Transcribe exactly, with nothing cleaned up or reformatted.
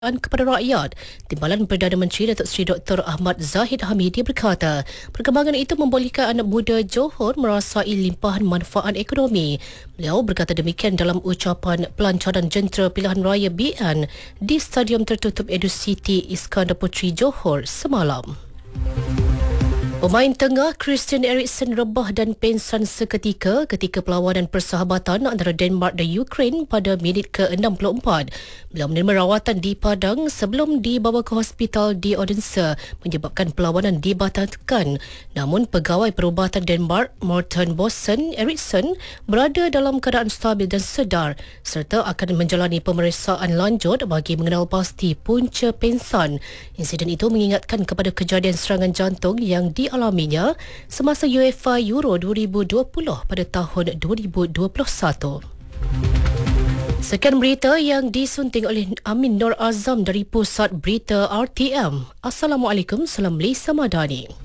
kepada rakyat. Timbalan Perdana Menteri Datuk Seri Doktor Ahmad Zahid Hamidi berkata, perkembangan itu membolehkan anak muda Johor merasai limpahan manfaat ekonomi. Beliau berkata demikian dalam ucapan pelancaran jentera pilihan raya B N di Stadium Tertutup EduCity Iskandar Puteri Johor semalam. Pemain tengah Christian Eriksen rebah dan pingsan seketika ketika perlawanan persahabatan antara Denmark dan Ukraine pada minit ke enam puluh empat. Beliau menerima rawatan di Padang sebelum dibawa ke hospital di Odense menyebabkan perlawanan dibatalkan. Namun pegawai perubatan Denmark, Morten Bossen Eriksen, berada dalam keadaan stabil dan sedar serta akan menjalani pemeriksaan lanjut bagi mengenal pasti punca pingsan. Insiden itu mengingatkan kepada kejadian serangan jantung yang di alaminya semasa UEFA Euro dua ribu dua puluh pada tahun dua ribu dua puluh satu. Sekian berita yang disunting oleh Amin Nur Azam dari Pusat Berita R T M. Assalamualaikum, salam Malaysia Madani.